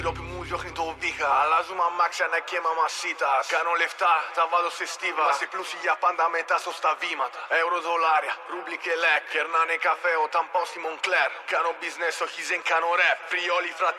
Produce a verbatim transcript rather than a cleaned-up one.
Λόπι μου διώχνει το βήχα. Αλλάζουμε αμάξια να και μαμασίτας. Κάνω λεφτά, τα βάλω σε στίβα. Είμαστε πλούσιοι για πάντα μετά στο στα βήματα. Ευρώ, δολάρια, ρούμπλι και λεκ. Κερνάνε καφέ όταν πάω στη Μονκλέρ. Κάνω business, όχι δεν κάνω rap. Φριόλι φράτε.